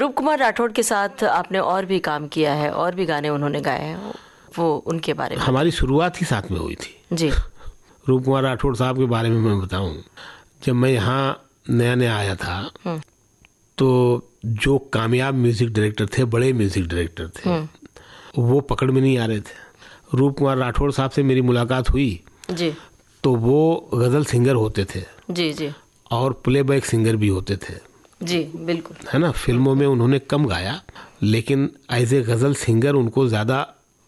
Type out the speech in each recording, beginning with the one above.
रूप कुमार राठौड़ के साथ आपने और भी काम किया है, और भी गाने उन्होंने गाए हैं, वो उनके बारे में। हमारी शुरुआत ही साथ में हुई थी जी। रूप कुमार राठौड़ साहब के बारे में मैं बताऊं, जब मैं यहाँ नया नया आया था तो जो कामयाब म्यूजिक डायरेक्टर थे, बड़े म्यूजिक डायरेक्टर थे, वो पकड़ में नहीं आ रहे थे। रूप कुमार राठौड़ साहब से मेरी मुलाकात हुई जी, तो वो गज़ल सिंगर होते थे जी जी, और प्लेबैक सिंगर भी होते थे जी, बिल्कुल, है ना। फिल्मों में उन्होंने कम गाया, लेकिन एज ए गज़ल सिंगर उनको ज़्यादा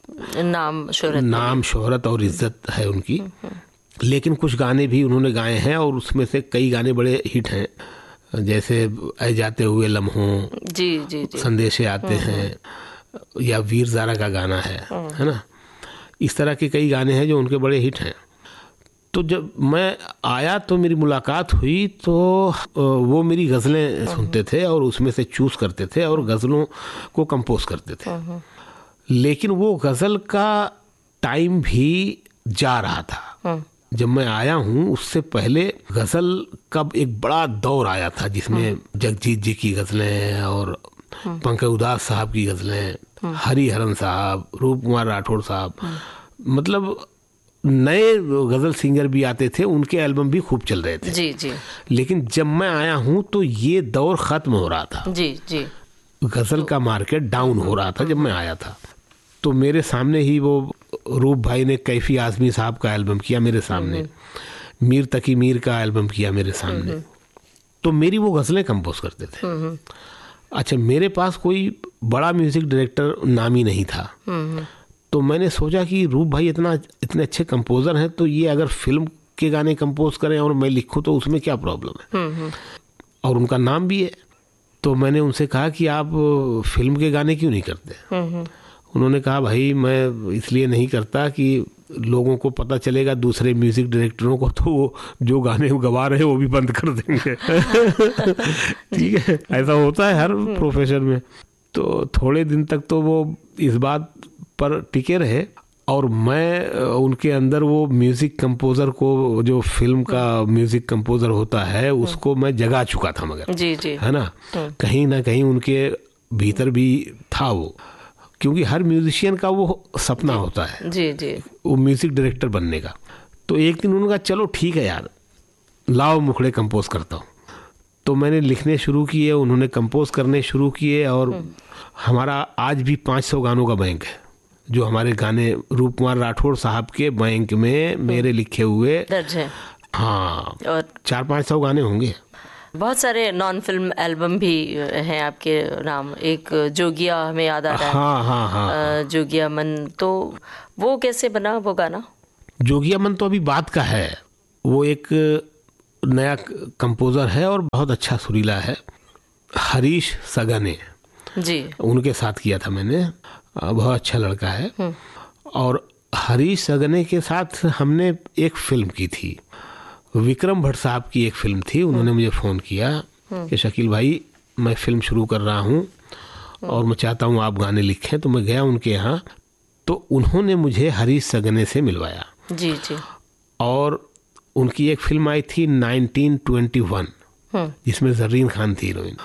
नाम शोहरत और इज्जत है उनकी। लेकिन कुछ गाने भी उन्होंने गाए हैं और उसमें से कई गाने बड़े हिट हैं, जैसे ऐ जाते हुए लम्हों, जी जी जी, संदेशे आते हैं, या वीर ज़ारा का गाना है ना। इस तरह के कई गाने हैं जो उनके बड़े हिट हैं। तो जब मैं आया तो मेरी मुलाकात हुई तो वो मेरी गज़लें सुनते थे और उसमें से चूज करते थे और गज़लों को कंपोज करते थे। लेकिन वो गज़ल का टाइम भी जा रहा था। जब मैं आया हूँ उससे पहले गज़ल का एक बड़ा दौर आया था, जिसमें जगजीत जी की गज़लें और पंकज उदास साहब की गज़लें, हरिहरन साहब, रूप कुमार राठौड़ साहब, मतलब नए गज़ल सिंगर भी आते थे, उनके एल्बम भी खूब चल रहे थे। जी जी। लेकिन जब मैं आया हूँ तो ये दौर ख़त्म हो रहा था। जी जी। गज़ल का मार्केट डाउन हो रहा था जब मैं आया था। तो मेरे सामने ही वो रूप भाई ने कैफी आज़मी साहब का एल्बम किया मेरे सामने, मीर तकी मीर का एल्बम किया मेरे सामने। तो मेरी वो गज़लें कंपोज करते थे। अच्छा, मेरे पास कोई बड़ा म्यूज़िक डायरेक्टर नामी नहीं था। तो मैंने सोचा कि रूप भाई इतने अच्छे कंपोज़र हैं, तो ये अगर फिल्म के गाने कंपोज करें और मैं लिखूं तो उसमें क्या प्रॉब्लम है, और उनका नाम भी है। तो मैंने उनसे कहा कि आप फिल्म के गाने क्यों नहीं करते। उन्होंने कहा भाई मैं इसलिए नहीं करता कि लोगों को पता चलेगा, दूसरे म्यूजिक डायरेक्टरों को, तो वो जो गाने गवा रहे हैं वो भी बंद कर देंगे। ठीक है, ऐसा होता है हर प्रोफेशन में। तो थोड़े दिन तक तो वो इस बात पर टिके रहे और मैं उनके अंदर वो म्यूजिक कंपोजर को, जो फिल्म का म्यूजिक कंपोजर होता है, उसको मैं जगा चुका था। मगर जी जी, है ना कहीं उनके भीतर भी था वो, क्योंकि हर म्यूजिशियन का वो सपना होता है जी जी, वो म्यूजिक डायरेक्टर बनने का। तो एक दिन उन्होंने कहा चलो ठीक है यार, लाओ मुखड़े कंपोज करता हूँ। तो मैंने लिखने शुरू किए, उन्होंने कंपोज करने शुरू किए, और हमारा आज भी 500 गानों का बैंक है, जो हमारे गाने रूप कुमार राठौड़ साहब के बैंक में मेरे लिखे हुए दर्ज है। हाँ, और 400-500 गाने होंगे। बहुत सारे नॉन फिल्म एल्बम भी हैं आपके नाम। एक जोगिया हमें याद आ रहा है। हाँ, जोगिया मन, तो वो कैसे बना वो गाना? जोगिया मन तो अभी बात का है। वो एक नया कंपोजर है और बहुत अच्छा सुरीला है, हरीश सगने जी, उनके साथ किया था मैंने। बहुत अच्छा लड़का है। और हरीश सगने के साथ हमने एक फिल्म की थी, विक्रम भट्ट साहब की एक फिल्म थी। उन्होंने मुझे फ़ोन किया कि शकील भाई मैं फिल्म शुरू कर रहा हूँ और मैं चाहता हूँ आप गाने लिखें। तो मैं गया उनके यहाँ, तो उन्होंने मुझे हरीश सगने से मिलवाया। जी जी। और उनकी एक फिल्म आई थी 1921, जिसमें ज़रीन खान थी हीरोइन,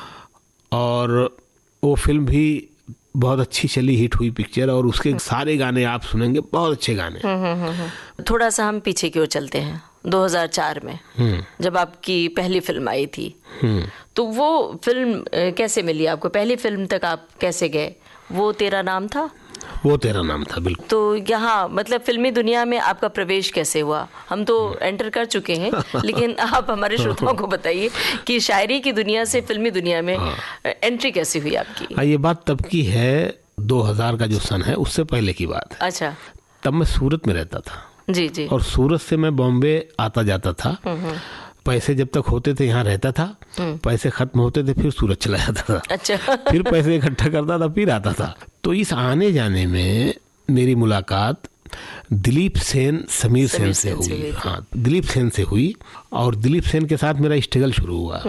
और वो फिल्म भी बहुत अच्छी चली, हिट हुई पिक्चर। और उसके सारे गाने आप सुनेंगे, बहुत अच्छे गाने। थोड़ा सा हम पीछे की ओर चलते हैं, 2004 में जब आपकी पहली फिल्म आई थी, तो वो फिल्म कैसे मिली आपको? पहली फिल्म तक आप कैसे गए? वो तेरा नाम था? वो तेरा नाम था, बिल्कुल। तो यहाँ मतलब फिल्मी दुनिया में आपका प्रवेश कैसे हुआ? हम तो एंटर कर चुके हैं, लेकिन आप हमारे श्रोताओं को बताइए कि शायरी की दुनिया से फिल्मी दुनिया में एंट्री कैसे हुई आपकी? हाँ, ये बात तब की है, 2000 का जो सन है उससे पहले की बात है। अच्छा। तब मैं सूरत में रहता था। जी जी। और सूरत से मैं बॉम्बे आता जाता था। पैसे जब तक होते थे यहाँ रहता था, पैसे खत्म होते थे फिर सूरत चला जाता था। अच्छा। फिर पैसे इकट्ठा करता था, फिर आता था। तो इस आने जाने में मेरी मुलाकात दिलीप सेन, समीर सेन से हुई। हाँ, दिलीप सेन से हुई, और दिलीप सेन के साथ मेरा स्ट्रगल शुरू हुआ।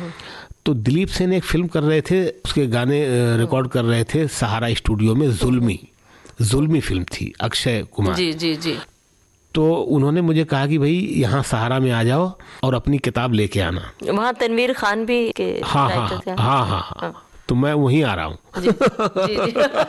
तो दिलीप सेन एक फिल्म कर रहे थे, उसके गाने रिकॉर्ड कर रहे थे सहारा स्टूडियो में। जुल्मी फिल्म थी, अक्षय कुमार। जी जी जी। तो उन्होंने मुझे कहा कि भाई यहाँ सहारा में आ जाओ और अपनी किताब लेके आना। वहाँ तनवीर खान भी के हाँ। तो मैं वहीं आ रहा हूँ। जी, जी, जी।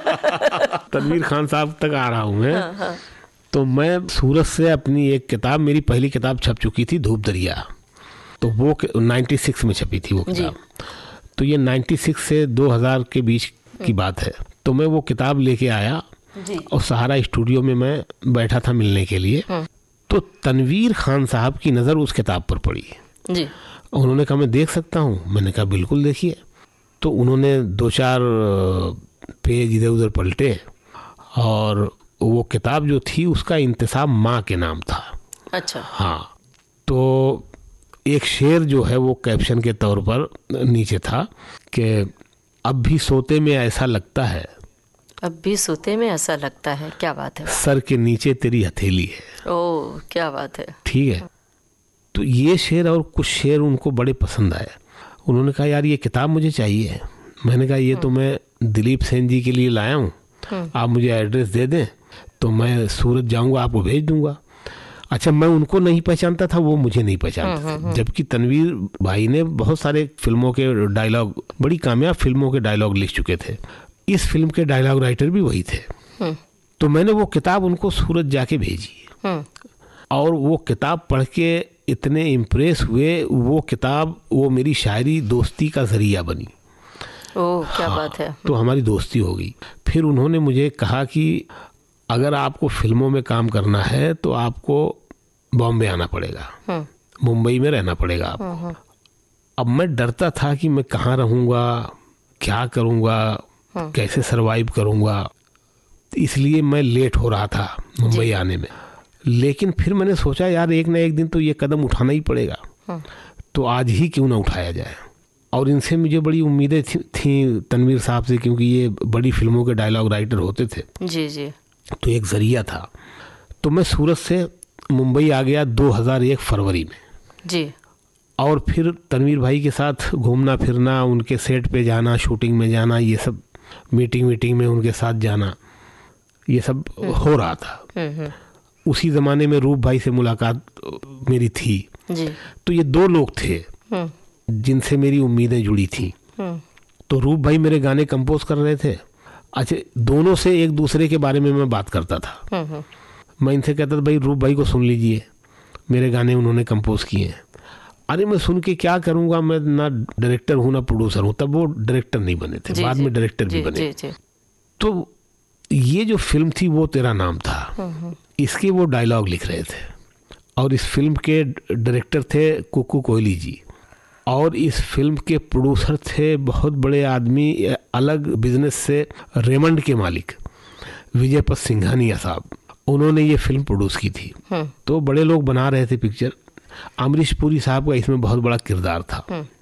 तनवीर खान साहब तक आ रहा हूँ मैं। हाँ। तो मैं सूरत से अपनी एक किताब, मेरी पहली किताब छप चुकी थी, धूप दरिया, तो वो 96 में छपी थी वो किताब। तो ये 96 से 2000 के बीच की बात है। तो मैं वो किताब लेके आया जी। और सहारा स्टूडियो में मैं बैठा था मिलने के लिए। तो तनवीर खान साहब की नज़र उस किताब पर पड़ी जी। उन्होंने कहा मैं देख सकता हूँ? मैंने कहा बिल्कुल देखिए। तो उन्होंने 2-4 पेज इधर उधर पलटे और वो किताब जो थी उसका इंतसाब माँ के नाम था। अच्छा। हाँ। तो एक शेर जो है वो कैप्शन के तौर पर नीचे था कि अब भी सोते में ऐसा लगता है, अब भी सोते में ऐसा लगता है। क्या बात है। सर के नीचे तेरी हथेली है। ओह, क्या बात है। ठीक है। तो ये शेर और कुछ शेर उनको बड़े पसंद आए। उन्होंने कहा यार ये किताब मुझे चाहिए। मैंने कहा ये तो मैं दिलीप सेन जी के लिए लाया हूँ, आप मुझे एड्रेस दे दें तो मैं सूरत जाऊंगा, आपको भेज दूंगा। अच्छा, मैं उनको नहीं पहचानता था, वो मुझे नहीं पहचानते थे। जबकि तनवीर भाई ने बहुत सारे फिल्मों के डायलॉग, बड़ी कामयाब फिल्मों के डायलॉग लिख चुके थे। इस फिल्म के डायलॉग राइटर भी वही थे। तो मैंने वो किताब उनको सूरत जाके भेजी और वो किताब पढ़ के इतने इम्प्रेस हुए। वो किताब, वो मेरी शायरी दोस्ती का जरिया बनी। ओह, क्या बात है। तो हमारी दोस्ती हो गई। फिर उन्होंने मुझे कहा कि अगर आपको फिल्मों में काम करना है तो आपको बॉम्बे आना पड़ेगा, मुंबई में रहना पड़ेगा आपको। अब मैं डरता था कि मैं कहाँ रहूँगा, क्या करूँगा, कैसे सरवाइव करूँगा, इसलिए मैं लेट हो रहा था मुंबई आने में। लेकिन फिर मैंने सोचा यार एक ना एक दिन तो ये कदम उठाना ही पड़ेगा, तो आज ही क्यों ना उठाया जाए। और इनसे मुझे बड़ी उम्मीदें थी तनवीर साहब से, क्योंकि ये बड़ी फिल्मों के डायलॉग राइटर होते थे जी जी। तो एक जरिया था। तो मैं सूरत से मुंबई आ गया 2001 फरवरी में जी। और फिर तनवीर भाई के साथ घूमना फिरना, उनके सेट पे जाना, शूटिंग में जाना, ये सब मीटिंग में उनके साथ जाना, ये सब हो रहा था। उसी ज़माने में रूप भाई से मुलाकात मेरी थी जी। तो ये 2 लोग थे जिनसे मेरी उम्मीदें जुड़ी थी। तो रूप भाई मेरे गाने कंपोज कर रहे थे। अच्छा, दोनों से एक दूसरे के बारे में मैं बात करता था। मैं इनसे कहता था भाई रूप भाई को सुन लीजिए, मेरे गाने उन्होंने कंपोज किए हैं। अरे मैं सुन के क्या करूँगा, मैं ना डायरेक्टर हूँ ना प्रोड्यूसर हूँ। तब वो डायरेक्टर नहीं बने थे, बाद में डायरेक्टर भी बने। तो ये जो फिल्म थी वो तेरा नाम था, इसके वो डायलॉग लिख रहे थे। और इस फिल्म के डायरेक्टर थे कुकू कोहली जी, और इस फिल्म के प्रोड्यूसर थे बहुत बड़े आदमी, अलग बिजनेस से, रेमंड के मालिक विजय पत सिंघानिया साहब। उन्होंने ये फिल्म प्रोड्यूस की थी। तो बड़े लोग बना रहे थे पिक्चर। अमरीश पुरी साहब का इसमें बहुत बड़ा किरदार था।